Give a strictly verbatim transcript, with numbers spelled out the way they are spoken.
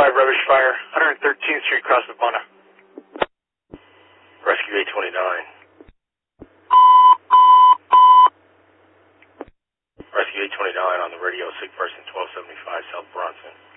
five, rubbish fire, one thirteenth Street, across the Bona. Rescue eight twenty-nine. Rescue eight twenty-nine on the radio, sick person twelve seventy-five, South Bronson.